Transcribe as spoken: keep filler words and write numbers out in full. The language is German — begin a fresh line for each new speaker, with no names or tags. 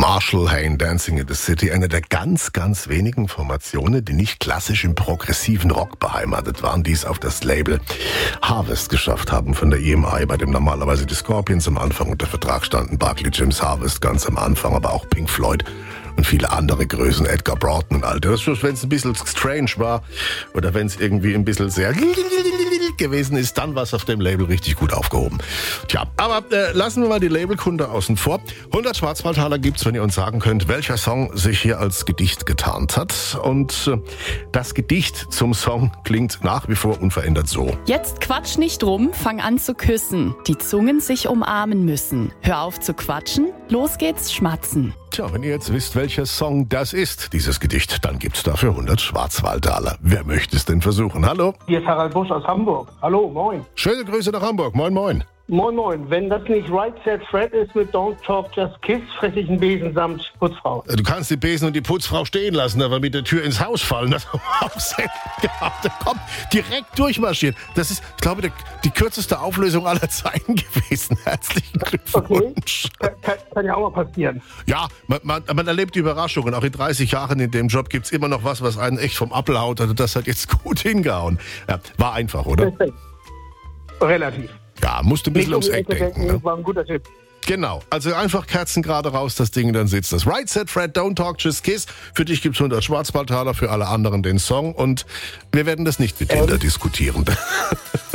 Marshall Hayne, Dancing in the City, eine der ganz, ganz wenigen Formationen, die nicht klassisch im progressiven Rock beheimatet waren, die es auf das Label Harvest geschafft haben von der E M I, bei dem normalerweise die Scorpions am Anfang unter Vertrag standen, Barclay James Harvest ganz am Anfang, aber auch Pink Floyd und viele andere Größen, Edgar Broughton und all das. Wenn es ein bisschen strange war oder wenn es irgendwie ein bisschen sehr gewesen ist, dann war es auf dem Label richtig gut aufgehoben. Tja, aber äh, lassen wir mal die Labelkunde außen vor. hundert Schwarzwaldtaler gibt's, wenn ihr uns sagen könnt, welcher Song sich hier als Gedicht getarnt hat. Und äh, das Gedicht zum Song klingt nach wie vor unverändert so.
Jetzt quatsch nicht rum, fang an zu küssen. Die Zungen sich umarmen müssen. Hör auf zu quatschen, los geht's schmatzen.
Tja, wenn ihr jetzt wisst, welcher Song das ist, dieses Gedicht, dann gibt's dafür hundert Schwarzwaldtaler. Wer möchte es denn versuchen? Hallo?
Hier ist Harald Busch aus Hamburg. Hallo, moin.
Schöne Grüße nach Hamburg. Moin, moin.
Moin, moin. Wenn das nicht Right Said Fred ist mit Don't Talk Just Kiss, fresse ich einen Besen samt Putzfrau.
Du kannst die Besen und die Putzfrau stehen lassen, aber mit der Tür ins Haus fallen. Das haben wir auch selten gehabt. Der kommt direkt durchmarschiert. Das ist, ich glaube, die, die kürzeste Auflösung aller Zeiten gewesen. Herzlichen Glückwunsch.
Okay. Kann, kann ja auch mal passieren.
Ja, man, man, man erlebt Überraschungen. Auch in dreißig Jahren in dem Job gibt's immer noch was, was einen echt vom Appel haut. Also das hat jetzt gut hingehauen. Ja, war einfach, oder?
Perfekt. Relativ.
Ja, musste ein bisschen ums Eck denken. Ne?
War ein guter Tipp.
Genau, also einfach Kerzen gerade raus, das Ding, dann sitzt das. Right Said Fred, Don't Talk Just Kiss. Für dich gibt's hundert Schwarzwaldtaler, für alle anderen den Song. Und wir werden das nicht mit Tinder ähm. diskutieren.